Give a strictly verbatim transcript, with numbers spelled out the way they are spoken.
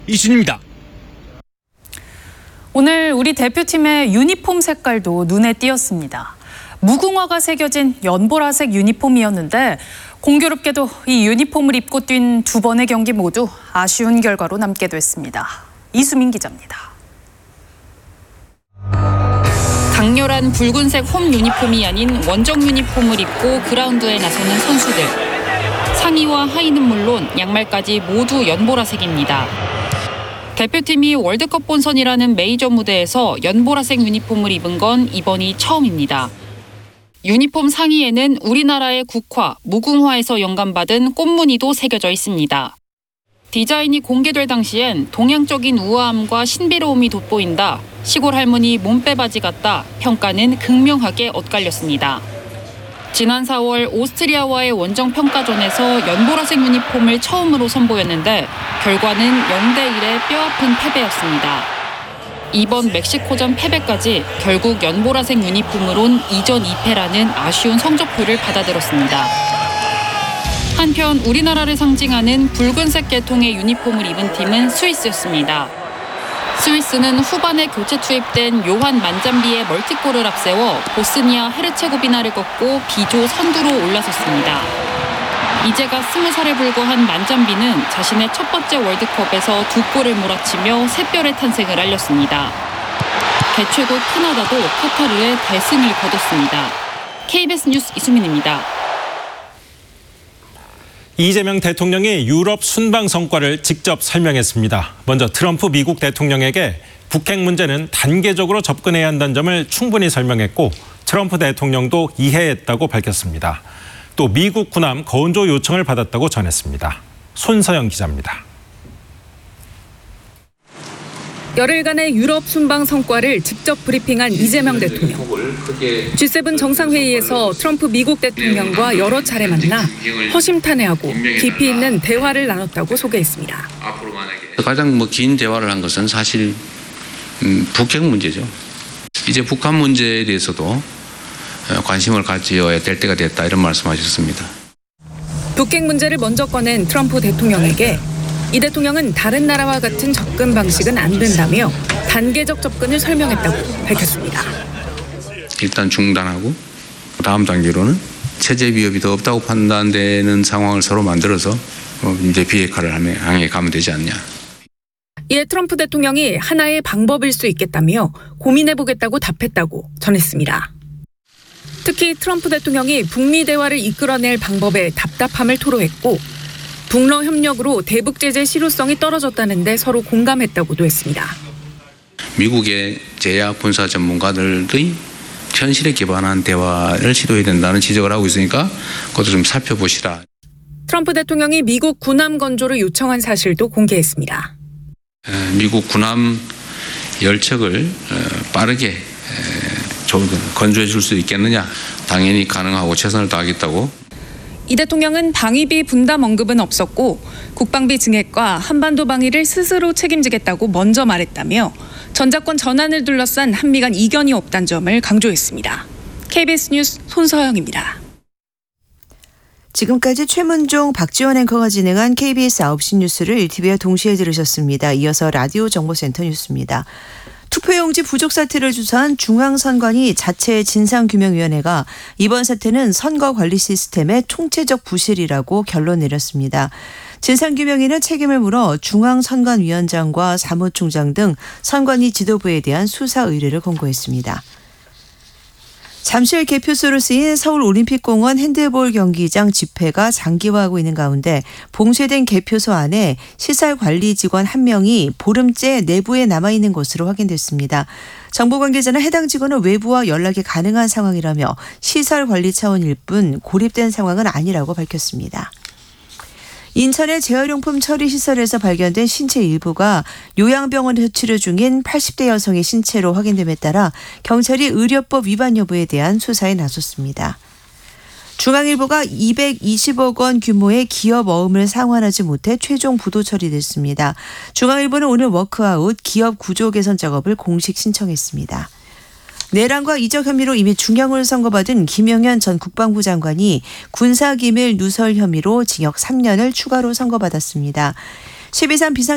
이순입니다. 오늘 우리 대표팀의 유니폼 색깔도 눈에 띄었습니다. 무궁화가 새겨진 연보라색 유니폼이었는데 공교롭게도 이 유니폼을 입고 뛴 두 번의 경기 모두 아쉬운 결과로 남게 됐습니다. 이수민 기자입니다. 강렬한 붉은색 홈 유니폼이 아닌 원정 유니폼을 입고 그라운드에 나서는 선수들. 상의와 하의는 물론 양말까지 모두 연보라색입니다. 대표팀이 월드컵 본선이라는 메이저 무대에서 연보라색 유니폼을 입은 건 이번이 처음입니다. 유니폼 상의에는 우리나라의 국화, 무궁화에서 영감받은 꽃무늬도 새겨져 있습니다. 디자인이 공개될 당시엔 동양적인 우아함과 신비로움이 돋보인다, 시골 할머니 몸빼바지 같다 평가는 극명하게 엇갈렸습니다. 지난 사월 오스트리아와의 원정 평가전에서 연보라색 유니폼을 처음으로 선보였는데 결과는 영 대 일의 뼈아픈 패배였습니다. 이번 멕시코전 패배까지 결국 연보라색 유니폼으론 이 전 이 패라는 아쉬운 성적표를 받아들었습니다. 한편 우리나라를 상징하는 붉은색 계통의 유니폼을 입은 팀은 스위스였습니다. 스위스는 후반에 교체 투입된 요한 만잠비의 멀티골을 앞세워 보스니아 헤르체고비나를 꺾고 B조 선두로 올라섰습니다. 이제가 스무 살에 불과한 만잠비는 자신의 첫 번째 월드컵에서 두 골을 몰아치며 새별의 탄생을 알렸습니다. 개최국 캐나다도 카타르에 대승을 거뒀습니다. 케이비에스 뉴스 이수민입니다. 이재명 대통령이 유럽 순방 성과를 직접 설명했습니다. 먼저 트럼프 미국 대통령에게 북핵 문제는 단계적으로 접근해야 한다는 점을 충분히 설명했고 트럼프 대통령도 이해했다고 밝혔습니다. 또 미국 군함 거운조 요청을 받았다고 전했습니다. 손서영 기자입니다. 열흘간의 유럽 순방 성과를 직접 브리핑한 이재명 대통령. 지 세븐 정상회의에서 트럼프 미국 대통령과 여러 차례 만나 허심탄회하고 깊이 있는 대화를 나눴다고 소개했습니다. 가장 뭐 긴 대화를 한 것은 사실 음, 북핵 문제죠. 이제 북한 문제에 대해서도 관심을 가져야 될 때가 됐다 이런 말씀하셨습니다. 북핵 문제를 먼저 꺼낸 트럼프 대통령에게 이 대통령은 다른 나라와 같은 접근 방식은 안 된다며 단계적 접근을 설명했다고 밝혔습니다. 일단 중단하고 다음 단계로는 체제 위협이 더 없다고 판단되는 상황을 서로 만들어서 이제 비핵화를 향해 가면 되지 않냐. 이에 트럼프 대통령이 하나의 방법일 수 있겠다며 고민해보겠다고 답했다고 전했습니다. 특히 트럼프 대통령이 북미 대화를 이끌어낼 방법에 답답함을 토로했고 북러 협력으로 대북 제재 실효성이 떨어졌다는데 서로 공감했다고도 했습니다. 미국의 제약 군사 전문가들의 현실에 기반한 대화를 시도해야 된다는 지적을 하고 있으니까 그것도 좀 살펴보시라. 트럼프 대통령이 미국 군함 건조를 요청한 사실도 공개했습니다. 미국 군함 열 척을 빠르게 건조해 줄 수 있겠느냐. 당연히 가능하고 최선을 다하겠다고. 이 대통령은 방위비 분담 언급은 없었고 국방비 증액과 한반도 방위를 스스로 책임지겠다고 먼저 말했다며 전작권 전환을 둘러싼 한미 간 이견이 없다는 점을 강조했습니다. 케이비에스 뉴스 손서영입니다. 지금까지 최문종, 박지원 앵커가 진행한 케이비에스 아홉 시 뉴스를 일티비와 동시에 들으셨습니다. 이어서 라디오 정보센터 뉴스입니다. 투표용지 부족 사태를 조사한 중앙선관위 자체 진상규명위원회가 이번 사태는 선거관리 시스템의 총체적 부실이라고 결론 내렸습니다. 진상규명위는 책임을 물어 중앙선관위원장과 사무총장 등 선관위 지도부에 대한 수사 의뢰를 권고했습니다. 잠실 개표소로 쓰인 서울올림픽공원 핸드볼 경기장 집회가 장기화하고 있는 가운데 봉쇄된 개표소 안에 시설관리 직원 한 명이 보름째 내부에 남아있는 것으로 확인됐습니다. 정부 관계자는 해당 직원은 외부와 연락이 가능한 상황이라며 시설관리 차원일 뿐 고립된 상황은 아니라고 밝혔습니다. 인천의 재활용품 처리시설에서 발견된 신체 일부가 요양병원에서 치료 중인 팔십 대 여성의 신체로 확인됨에 따라 경찰이 의료법 위반 여부에 대한 수사에 나섰습니다. 중앙일보가 이백이십억 원 규모의 기업 어음을 상환하지 못해 최종 부도 처리됐습니다. 중앙일보는 오늘 워크아웃 기업 구조 개선 작업을 공식 신청했습니다. 내란과 이적 혐의로 이미 중형을 선고받은 김영현 전 국방부 장관이 군사기밀 누설 혐의로 징역 삼 년을 추가로 선고받았습니다. 십이 삼 비상